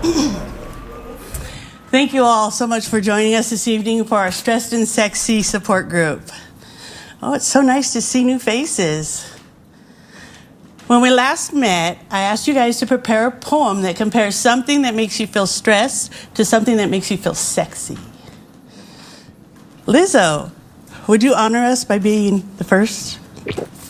Thank you all so much for joining us this evening for our Stressed and Sexy support group. Oh, it's so nice to see new faces. When we last met, I asked you guys to prepare a poem that compares something that makes you feel stressed to something that makes you feel sexy. Lizzo, would you honor us by being the first?